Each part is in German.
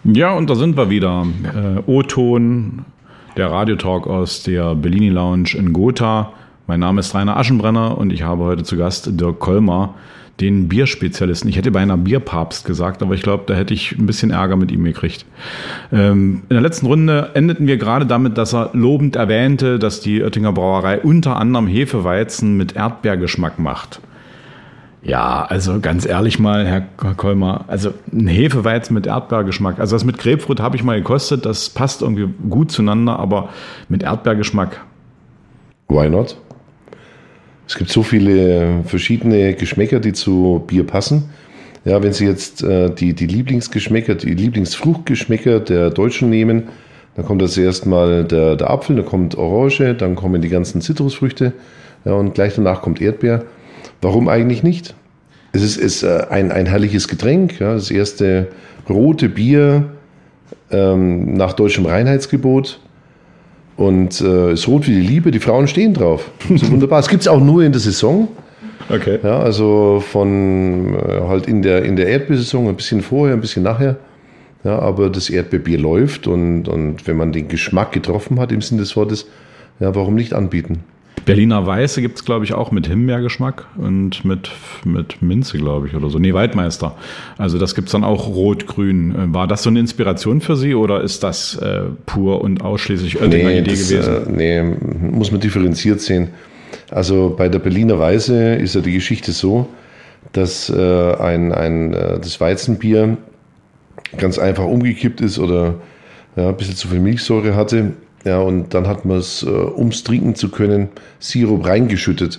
Ja, und da sind wir wieder. O-Ton, der Radiotalk aus der Bellini Lounge in Gotha. Mein Name ist Rainer Aschenbrenner und ich habe heute zu Gast Dirk Kollmar, den Bierspezialisten. Ich hätte beinahe Bierpapst gesagt, aber ich glaube, da hätte ich ein bisschen Ärger mit ihm gekriegt. In der letzten Runde endeten wir gerade damit, dass er lobend erwähnte, dass die Oettinger Brauerei unter anderem Hefeweizen mit Erdbeergeschmack macht. Ja, also ganz ehrlich mal, Herr Kollmar, also ein Hefeweizen mit Erdbeergeschmack, also das mit Grapefruit habe ich mal gekostet, das passt irgendwie gut zueinander, aber mit Erdbeergeschmack. Why not? Es gibt so viele verschiedene Geschmäcker, die zu Bier passen. Ja, wenn Sie jetzt die Lieblingsgeschmäcker, die Lieblingsfruchtgeschmäcker der Deutschen nehmen, dann kommt das erstmal der Apfel, dann kommt Orange, dann kommen die ganzen Zitrusfrüchte, ja, und gleich danach kommt Erdbeer. Warum eigentlich nicht? Es ist ein herrliches Getränk, ja, das erste rote Bier nach deutschem Reinheitsgebot und ist rot wie die Liebe, die Frauen stehen drauf. Das ist wunderbar. Es gibt es auch nur in der Saison. Okay. Ja, also von halt in der Erdbeersaison, ein bisschen vorher, ein bisschen nachher. Ja, aber das Erdbeerbier läuft und wenn man den Geschmack getroffen hat im Sinne des Wortes, ja, warum nicht anbieten? Berliner Weiße gibt es, glaube ich, auch mit Himbeergeschmack und mit Minze, glaube ich, oder so. Nee, Waldmeister. Also das gibt es dann auch rot-grün. War das so eine Inspiration für Sie oder ist das pur und ausschließlich Oettinger Idee gewesen? Nee, muss man differenziert sehen. Also bei der Berliner Weiße ist ja die Geschichte so, dass das Weizenbier ganz einfach umgekippt ist oder ja, ein bisschen zu viel Milchsäure hatte. Ja, und dann hat man es, um es trinken zu können, Sirup reingeschüttet.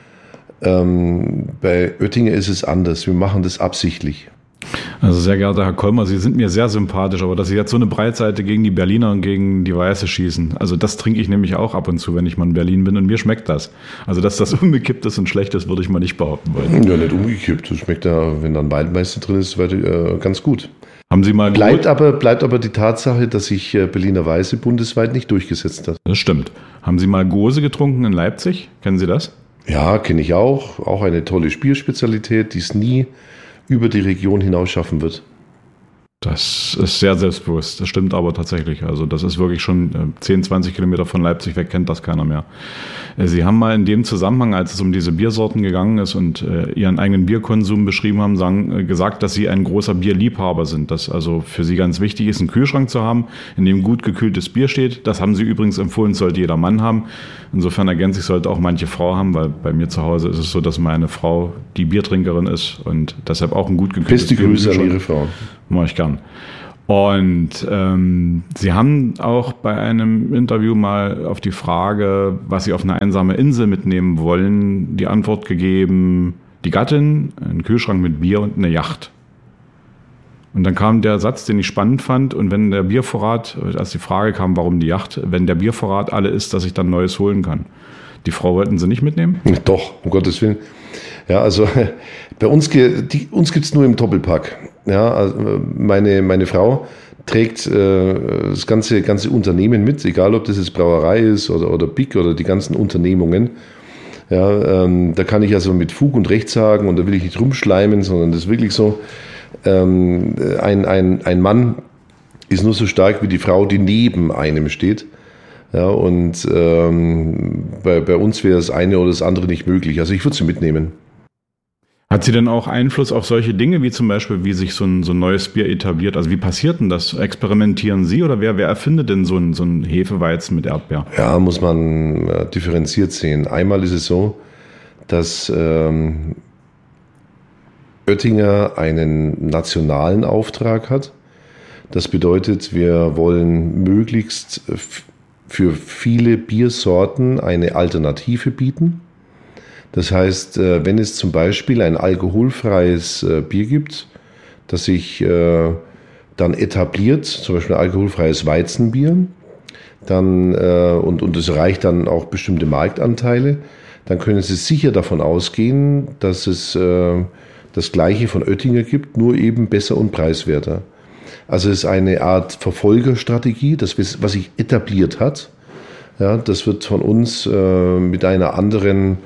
Bei Oettinger ist es anders. Wir machen das absichtlich. Also sehr geehrter Herr Kollmar, Sie sind mir sehr sympathisch, aber dass Sie jetzt so eine Breitseite gegen die Berliner und gegen die Weiße schießen, also das trinke ich nämlich auch ab und zu, wenn ich mal in Berlin bin und mir schmeckt das. Also dass das umgekippt ist und schlecht ist, würde ich mal nicht behaupten wollen. Ja, nicht umgekippt. Das schmeckt ja, wenn dann Waldmeister drin ist, ganz gut. Haben Sie mal bleibt aber die Tatsache, dass sich Berliner Weiße bundesweit nicht durchgesetzt hat. Das stimmt. Haben Sie mal Gose getrunken in Leipzig? Kennen Sie das? Ja, kenne ich auch. Auch eine tolle Bierspezialität, die es nie über die Region hinaus schaffen wird. Das ist sehr selbstbewusst. Das stimmt aber tatsächlich. Also das ist wirklich schon 10, 20 Kilometer von Leipzig weg, kennt das keiner mehr. Sie haben mal in dem Zusammenhang, als es um diese Biersorten gegangen ist und Ihren eigenen Bierkonsum beschrieben haben, gesagt, dass Sie ein großer Bierliebhaber sind. Dass also für Sie ganz wichtig ist, einen Kühlschrank zu haben, in dem gut gekühltes Bier steht. Das haben Sie übrigens empfohlen, sollte jeder Mann haben. Insofern ergänze ich, sollte auch manche Frau haben, weil bei mir zu Hause ist es so, dass meine Frau die Biertrinkerin ist und deshalb auch ein gut gekühltes Bier. Beste Grüße an Ihre Frau. Mache ich gern. Und Sie haben auch bei einem Interview mal auf die Frage, was Sie auf eine einsame Insel mitnehmen wollen, die Antwort gegeben, die Gattin, ein Kühlschrank mit Bier und eine Yacht. Und dann kam der Satz, den ich spannend fand, und wenn der Biervorrat, als die Frage kam, warum die Yacht, wenn der Biervorrat alle ist, dass ich dann Neues holen kann. Die Frau wollten Sie nicht mitnehmen? Doch, um Gottes Willen. Ja, also bei uns gibt es nur im Doppelpack. Ja, also meine Frau trägt das ganze Unternehmen mit, egal ob das jetzt Brauerei ist oder BIC oder die ganzen Unternehmungen. Ja, da kann ich also mit Fug und Recht sagen, und da will ich nicht rumschleimen, sondern das ist wirklich so, ein Mann ist nur so stark wie die Frau, die neben einem steht. Ja, und bei uns wäre das eine oder das andere nicht möglich. Also ich würde sie mitnehmen. Hat sie denn auch Einfluss auf solche Dinge, wie zum Beispiel, wie sich so ein neues Bier etabliert? Also wie passiert denn das? Experimentieren Sie oder wer erfindet denn so ein Hefeweizen mit Erdbeer? Ja, muss man differenziert sehen. Einmal ist es so, dass Oettinger einen nationalen Auftrag hat. Das bedeutet, wir wollen möglichst für viele Biersorten eine Alternative bieten. Das heißt, wenn es zum Beispiel ein alkoholfreies Bier gibt, das sich dann etabliert, zum Beispiel ein alkoholfreies Weizenbier, dann, und es erreicht dann auch bestimmte Marktanteile, dann können Sie sicher davon ausgehen, dass es das Gleiche von Oettinger gibt, nur eben besser und preiswerter. Also es ist eine Art Verfolgerstrategie, das, was sich etabliert hat. Ja, das wird von uns mit einer anderen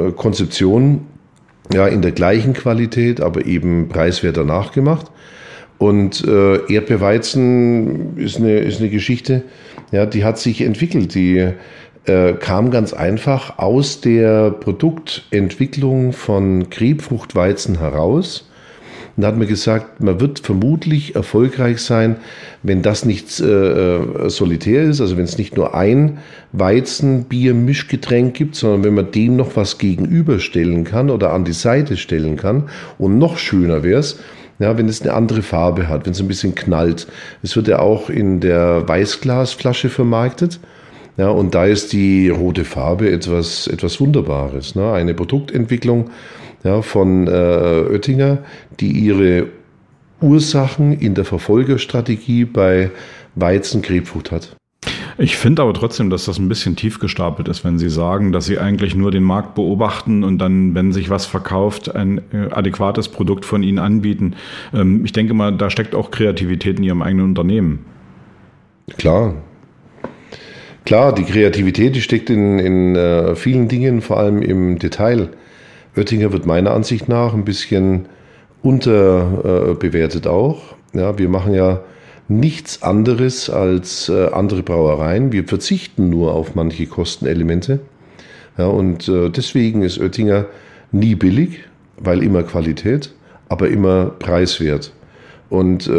Konzeption, ja, in der gleichen Qualität, aber eben preiswerter nachgemacht. Und Erdbeerweizen ist eine Geschichte, ja, die hat sich entwickelt. Die kam ganz einfach aus der Produktentwicklung von Krebfruchtweizen heraus. Und da hat man gesagt, man wird vermutlich erfolgreich sein, wenn das nicht solitär ist, also wenn es nicht nur ein Weizen-Bier-Mischgetränk gibt, sondern wenn man dem noch was gegenüberstellen kann oder an die Seite stellen kann. Und noch schöner wäre es, ja, wenn es eine andere Farbe hat, wenn es ein bisschen knallt. Es wird ja auch in der Weißglasflasche vermarktet. Ja, und da ist die rote Farbe etwas Wunderbares. Ne? Eine Produktentwicklung, ja, von Oettinger, die ihre Ursachen in der Verfolgerstrategie bei Weizen-Grapefruit hat. Ich finde aber trotzdem, dass das ein bisschen tief gestapelt ist, wenn Sie sagen, dass Sie eigentlich nur den Markt beobachten und dann, wenn sich was verkauft, ein adäquates Produkt von Ihnen anbieten. Ich denke mal, da steckt auch Kreativität in Ihrem eigenen Unternehmen. Klar, die Kreativität, die steckt in vielen Dingen, vor allem im Detail. Oettinger wird meiner Ansicht nach ein bisschen unterbewertet auch. Ja, wir machen ja nichts anderes als andere Brauereien. Wir verzichten nur auf manche Kostenelemente. Ja, und deswegen ist Oettinger nie billig, weil immer Qualität, aber immer preiswert. Und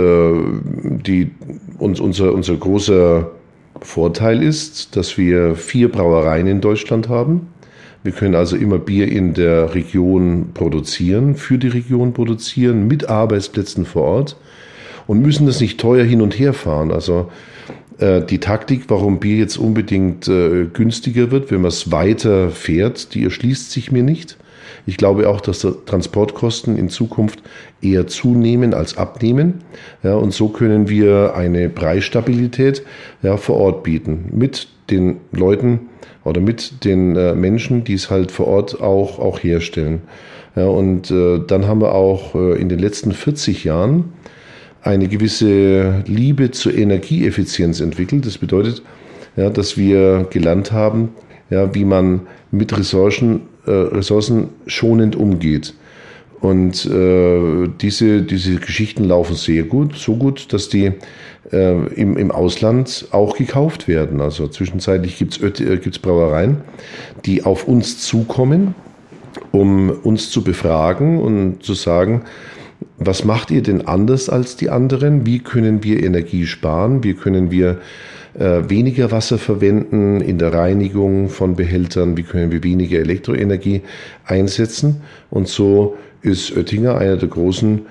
unser großer Vorteil ist, dass wir 4 Brauereien in Deutschland haben. Wir können also immer Bier in der Region produzieren, für die Region produzieren, mit Arbeitsplätzen vor Ort und müssen das nicht teuer hin und her fahren. Also die Taktik, warum Bier jetzt unbedingt günstiger wird, wenn man es weiter fährt, die erschließt sich mir nicht. Ich glaube auch, dass die Transportkosten in Zukunft eher zunehmen als abnehmen. Ja, und so können wir eine Preisstabilität, ja, vor Ort bieten. Mit den Leuten oder mit den Menschen, die es halt vor Ort auch herstellen. Ja, und dann haben wir auch in den letzten 40 Jahren eine gewisse Liebe zur Energieeffizienz entwickelt. Das bedeutet, ja, dass wir gelernt haben, ja, wie man mit Ressourcen schonend umgeht. Und diese Geschichten laufen sehr gut, so gut, dass die im Ausland auch gekauft werden. Also zwischenzeitlich gibt's Brauereien, die auf uns zukommen, um uns zu befragen und zu sagen, was macht ihr denn anders als die anderen? Wie können wir Energie sparen? Wie können wir weniger Wasser verwenden in der Reinigung von Behältern? Wie können wir weniger Elektroenergie einsetzen? Und so ist Oettinger einer der großen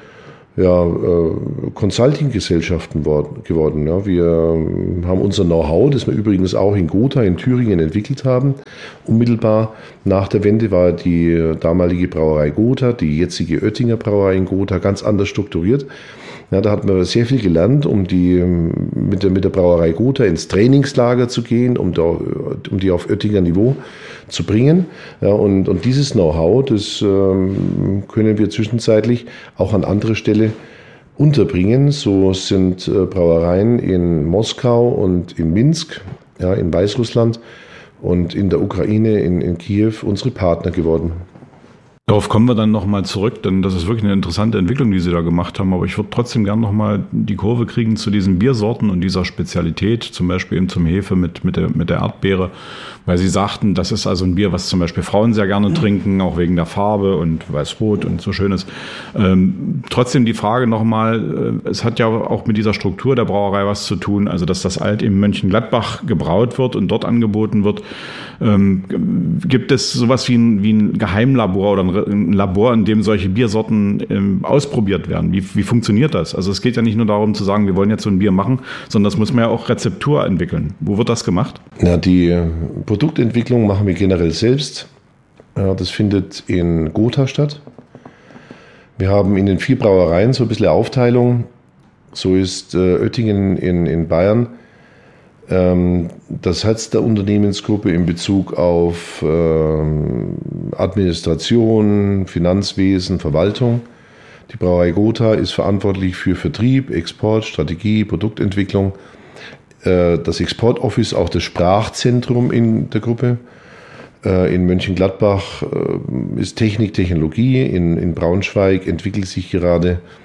Consulting-Gesellschaften geworden. Ja, wir haben unser Know-how, das wir übrigens auch in Gotha in Thüringen entwickelt haben. Unmittelbar nach der Wende war die damalige Brauerei Gotha, die jetzige Oettinger Brauerei in Gotha, ganz anders strukturiert. Ja, da hat man sehr viel gelernt, um mit der Brauerei Gotha ins Trainingslager zu gehen, um die auf Oettinger Niveau zu bringen. Ja, und dieses Know-how, das können wir zwischenzeitlich auch an andere Stelle unterbringen. So sind Brauereien in Moskau und in Minsk, ja, in Weißrussland und in der Ukraine, in Kiew unsere Partner geworden. Darauf kommen wir dann nochmal zurück, denn das ist wirklich eine interessante Entwicklung, die Sie da gemacht haben. Aber ich würde trotzdem gerne nochmal die Kurve kriegen zu diesen Biersorten und dieser Spezialität, zum Beispiel eben zum Hefe mit der Erdbeere. Weil Sie sagten, das ist also ein Bier, was zum Beispiel Frauen sehr gerne trinken, auch wegen der Farbe und weiß-rot und so schön ist. Trotzdem die Frage nochmal, es hat ja auch mit dieser Struktur der Brauerei was zu tun, also dass das Alt in Mönchengladbach gebraut wird und dort angeboten wird. Gibt es sowas wie ein Geheimlabor oder ein Labor, in dem solche Biersorten ausprobiert werden? Wie funktioniert das? Also es geht ja nicht nur darum zu sagen, wir wollen jetzt so ein Bier machen, sondern das muss man ja auch Rezeptur entwickeln. Wo wird das gemacht? Ja, die Produktentwicklung machen wir generell selbst. Ja, das findet in Gotha statt. Wir haben in den 4 Brauereien so ein bisschen Aufteilung. So ist Oettingen in Bayern das Herz der Unternehmensgruppe in Bezug auf Administration, Finanzwesen, Verwaltung. Die Brauerei Gotha ist verantwortlich für Vertrieb, Export, Strategie, Produktentwicklung. Das Exportoffice, auch das Sprachzentrum in der Gruppe. In Mönchengladbach ist Technik, Technologie. In Braunschweig entwickelt sich gerade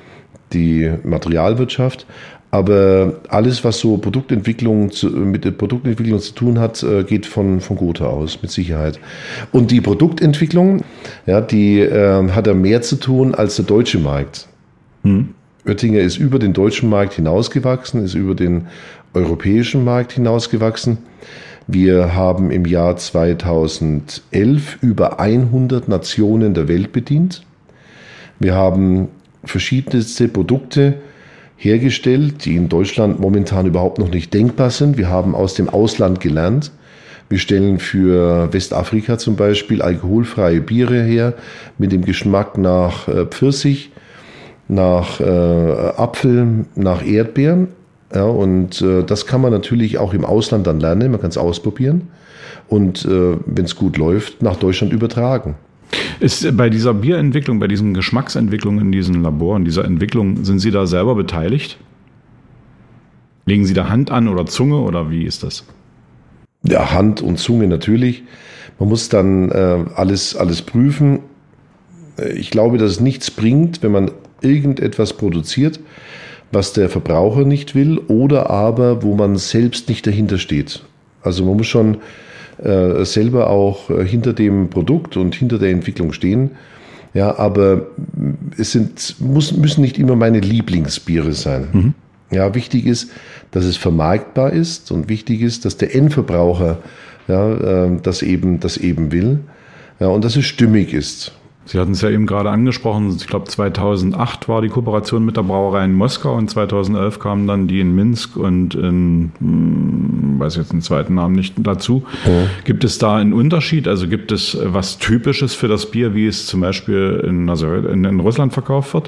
die Materialwirtschaft. Aber alles, was so mit der Produktentwicklung zu tun hat, geht von Gotha aus, mit Sicherheit. Und die Produktentwicklung, ja, die hat ja mehr zu tun als der deutsche Markt. Oettinger ist über den deutschen Markt hinausgewachsen, ist über den europäischen Markt hinausgewachsen. Wir haben im Jahr 2011 über 100 Nationen der Welt bedient. Wir haben verschiedenste Produkte hergestellt, die in Deutschland momentan überhaupt noch nicht denkbar sind. Wir haben aus dem Ausland gelernt. Wir stellen für Westafrika zum Beispiel alkoholfreie Biere her mit dem Geschmack nach Pfirsich, nach Apfel, nach Erdbeeren. Ja, und das kann man natürlich auch im Ausland dann lernen. Man kann es ausprobieren und wenn es gut läuft, nach Deutschland übertragen. Ist bei dieser Bierentwicklung, bei diesen Geschmacksentwicklungen in diesen Laboren, dieser Entwicklung, sind Sie da selber beteiligt? Legen Sie da Hand an oder Zunge oder wie ist das? Ja, Hand und Zunge natürlich. Man muss dann alles prüfen. Ich glaube, dass es nichts bringt, wenn man irgendetwas produziert, was der Verbraucher nicht will oder aber wo man selbst nicht dahinter steht. Also man muss schon selber auch hinter dem Produkt und hinter der Entwicklung stehen. Ja, aber müssen nicht immer meine Lieblingsbiere sein. Ja, wichtig ist, dass es vermarktbar ist und wichtig ist, dass der Endverbraucher das eben will, ja, und dass es stimmig ist. Sie hatten es ja eben gerade angesprochen, ich glaube 2008 war die Kooperation mit der Brauerei in Moskau und 2011 kamen dann die in Minsk und in, weiß jetzt den zweiten Namen nicht dazu. Gibt es da einen Unterschied? Also gibt es was Typisches für das Bier, wie es zum Beispiel in Russland verkauft wird?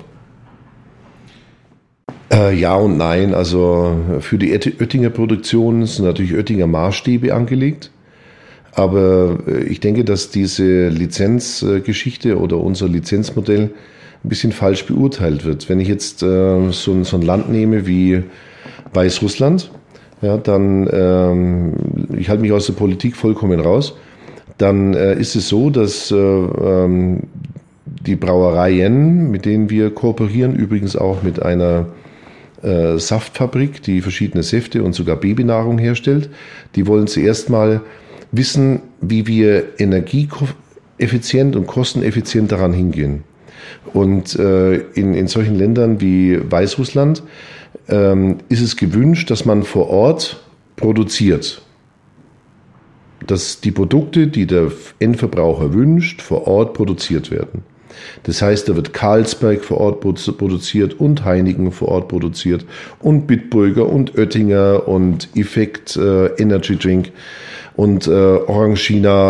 Ja und nein. Also für die Oettinger Produktion sind natürlich Oettinger Maßstäbe angelegt. Aber ich denke, dass diese Lizenzgeschichte oder unser Lizenzmodell ein bisschen falsch beurteilt wird. Wenn ich jetzt so ein Land nehme wie Weißrussland, ja, dann, ich halte mich aus der Politik vollkommen raus, dann ist es so, dass die Brauereien, mit denen wir kooperieren, übrigens auch mit einer Saftfabrik, die verschiedene Säfte und sogar Babynahrung herstellt, die wollen zuerst mal wissen, wie wir energieeffizient und kosteneffizient daran hingehen. Und in solchen Ländern wie Weißrussland ist es gewünscht, dass man vor Ort produziert. Dass die Produkte, die der Endverbraucher wünscht, vor Ort produziert werden. Das heißt, da wird Carlsberg vor Ort produziert und Heineken vor Ort produziert und Bitburger und Oettinger und Effekt Energy Drink und Orangina